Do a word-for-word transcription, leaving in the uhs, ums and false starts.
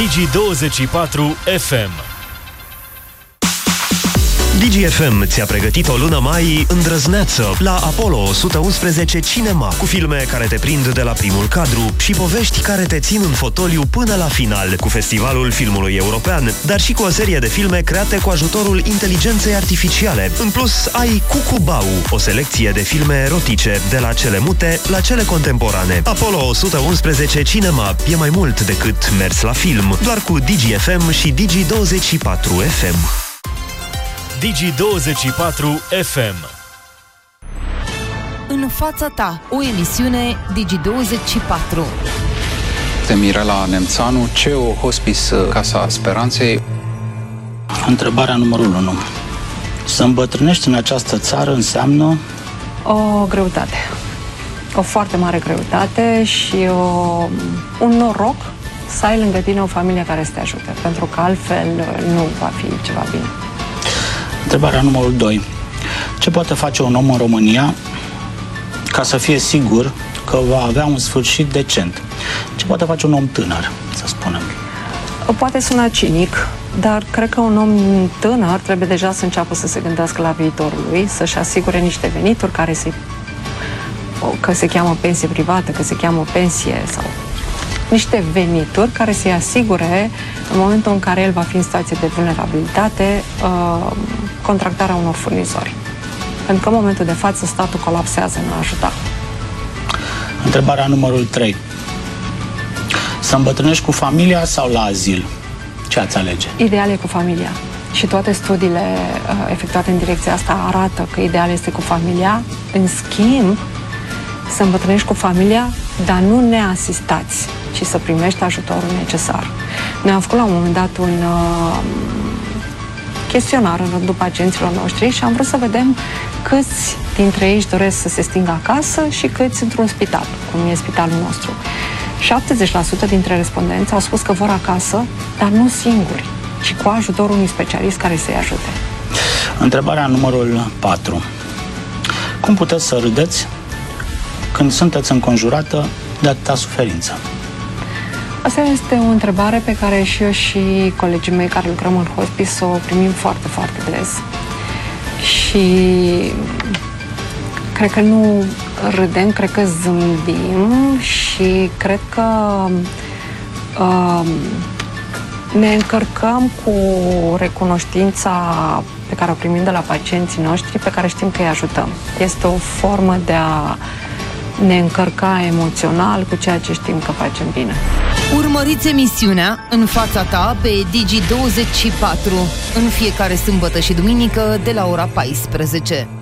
Digi douăzeci și patru F M. Digi F M ți-a pregătit o lună mai îndrăzneață la Apollo o sută unsprezece Cinema, cu filme care te prind de la primul cadru și povești care te țin în fotoliu până la final, cu Festivalul Filmului European, dar și cu o serie de filme create cu ajutorul inteligenței artificiale. În plus, ai Cucubau, o selecție de filme erotice, de la cele mute la cele contemporane. Apollo o sută unsprezece Cinema e mai mult decât mers la film, doar cu Digi F M și Digi douăzeci și patru F M. Digi douăzeci și patru F M. În fața ta, o emisiune Digi douăzeci și patru. De Mirela Nemțanu, C E O Hospice Casa Speranței. Întrebarea numărul unu. Să îmbătrânești în această țară înseamnă? O greutate. O foarte mare greutate și o, un noroc să ai lângă tine o familie care să te ajute, pentru că altfel nu va fi ceva bine. Întrebarea numărul doi. Ce poate face un om în România ca să fie sigur că va avea un sfârșit decent? Ce poate face un om tânăr, să spunem? Poate suna cinic, dar cred că un om tânăr trebuie deja să înceapă să se gândească la viitorul lui, să-și asigure niște venituri care se, că se cheamă pensie privată, că se cheamă pensie sau niște venituri care să-i asigure în momentul în care el va fi în situație de vulnerabilitate uh, contractarea unor furnizori. Pentru că în momentul de față statul colapsează în a ajuta. Întrebarea numărul trei. Să îmbătrânești cu familia sau la azil? Ce ați alege? Ideal e cu familia. Și toate studiile uh, efectuate în direcția asta arată că ideal este cu familia. În schimb, să îmbătrânești cu familia, dar nu neasistați, ci să primești ajutorul necesar. Noi am făcut la un moment dat un uh, chestionar în rândul pacienților noștri și am vrut să vedem câți dintre ei își doresc să se stingă acasă și câți într-un spital, cum e spitalul nostru. șaptezeci la sută dintre respondenți au spus că vor acasă, dar nu singuri, ci cu ajutorul unui specialist care să-i ajute. Întrebarea numărul patru. Cum puteți să râdeți când sunteți înconjurată de atâta suferință? Asta este o întrebare pe care și eu și colegii mei care lucrăm în hospice o primim foarte, foarte des. Și cred că nu râdem, cred că zâmbim și cred că uh, ne încărcăm cu recunoștința pe care o primim de la pacienții noștri, pe care știm că îi ajutăm. Este o formă de a ne încărca emoțional cu ceea ce știm că facem bine. Urmăriți emisiunea În fața ta pe Digi douăzeci și patru în fiecare sâmbătă și duminică de la ora paisprezece.